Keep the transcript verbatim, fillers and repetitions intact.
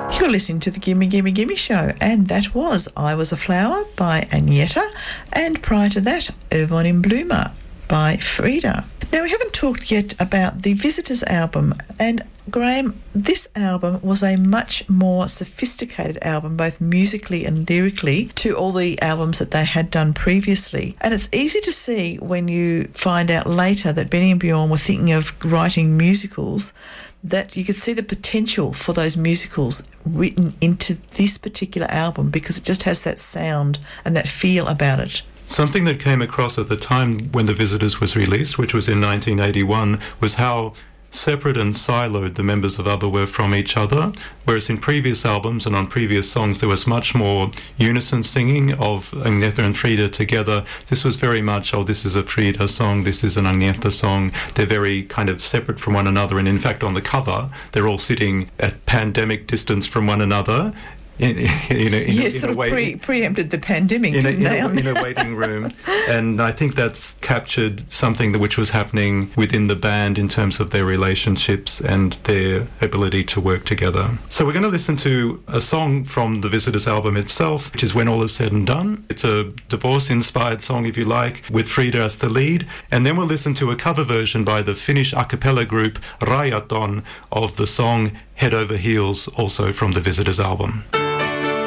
You're listening to the Gimme Gimme Gimme Show, and that was I Was a Flower by Agneta, and prior to that, Irvine in Bloomer by Frida. Now, we haven't talked yet about the Visitors album, and Graham, this album was a much more sophisticated album, both musically and lyrically, to all the albums that they had done previously. And it's easy to see when you find out later that Benny and Bjorn were thinking of writing musicals, that you could see the potential for those musicals written into this particular album because it just has that sound and that feel about it. Something that came across at the time when The Visitors was released, which was in nineteen eighty-one, was how separate and siloed the members of ABBA were from each other, whereas in previous albums and on previous songs there was much more unison singing of Agneta and Frida together. This was very much, oh, this is a Frida song, this is an Agneta song. They're very kind of separate from one another, and in fact on the cover they're all sitting at pandemic distance from one another. In, in, in, a, in, yes, in sort a of way, pre- preempted the pandemic, in a, didn't they? in, a, in a waiting room. And I think that's captured something that, which was happening within the band in terms of their relationships and their ability to work together. So we're going to listen to a song from the Visitors album itself, which is When All Is Said and Done. It's a divorce-inspired song, if you like, with Frida as the lead. And then we'll listen to a cover version by the Finnish a cappella group Rajaton of the song Head Over Heels, also from the Visitors album.